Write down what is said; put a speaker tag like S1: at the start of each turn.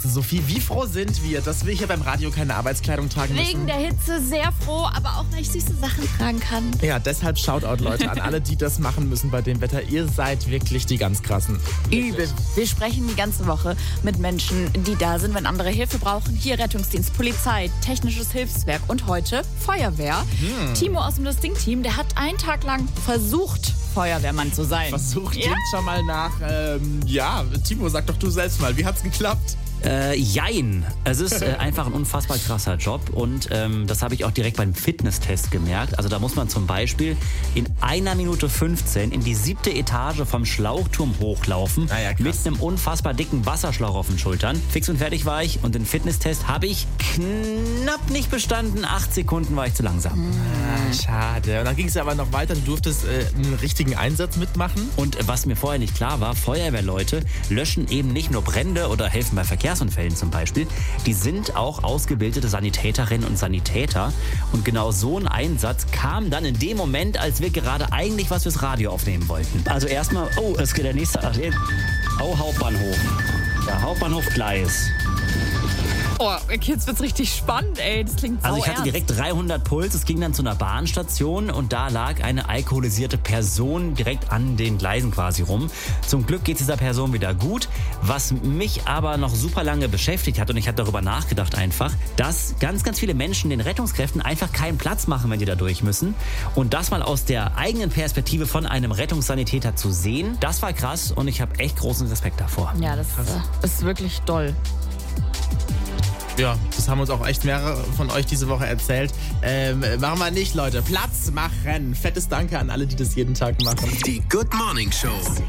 S1: Sophie, wie froh sind wir, dass wir hier beim Radio keine Arbeitskleidung tragen müssen?
S2: Wegen der Hitze sehr froh, aber auch, weil ich süße Sachen tragen kann.
S1: Ja, deshalb Shoutout, Leute, an alle, die das machen müssen bei dem Wetter. Ihr seid wirklich die ganz krassen.
S2: Übel. Wir sprechen die ganze Woche mit Menschen, die da sind, wenn andere Hilfe brauchen. Hier Rettungsdienst, Polizei, technisches Hilfswerk und heute Feuerwehr. Timo aus dem Distinct-Team, der hat einen Tag lang versucht, Feuerwehrmann zu sein.
S1: Versucht, klingt schon mal nach, Timo, sag doch du selbst mal, wie hat's geklappt?
S3: Jein. Es ist einfach ein unfassbar krasser Job und das habe ich auch direkt beim Fitnesstest gemerkt. Also da muss man zum Beispiel in 1 Minute 15 in die 7. Etage vom Schlauchturm hochlaufen mit einem unfassbar dicken Wasserschlauch auf den Schultern. Fix und fertig war ich und den Fitnesstest habe ich knapp nicht bestanden. 8 Sekunden war ich zu langsam.
S1: Schade. Und dann ging es aber noch weiter. Du durftest einen richtigen Einsatz mitmachen.
S3: Und was mir vorher nicht klar war, Feuerwehrleute löschen eben nicht nur Brände oder helfen bei Verkehrsunfällen zum Beispiel. Die sind auch ausgebildete Sanitäterinnen und Sanitäter. Und genau so ein Einsatz kam dann in dem Moment, als wir gerade eigentlich was fürs Radio aufnehmen wollten. Also erstmal, es geht der nächste. Hauptbahnhof. Ja, Hauptbahnhof Gleis.
S2: Oh, jetzt wird's richtig spannend, ey. Das klingt
S3: Also ich hatte direkt 300 Puls. Es ging dann zu einer Bahnstation und da lag eine alkoholisierte Person direkt an den Gleisen quasi rum. Zum Glück geht es dieser Person wieder gut. Was mich aber noch super lange beschäftigt hat und ich habe darüber nachgedacht einfach, dass ganz, ganz viele Menschen den Rettungskräften einfach keinen Platz machen, wenn die da durch müssen. Und das mal aus der eigenen Perspektive von einem Rettungssanitäter zu sehen, das war krass und ich habe echt großen Respekt davor.
S2: Ja, das ist wirklich doll.
S1: Ja, das haben uns auch echt mehrere von euch diese Woche erzählt. Machen wir nicht, Leute. Platz machen. Fettes Danke an alle, die das jeden Tag machen.
S4: Die Good Morning Show.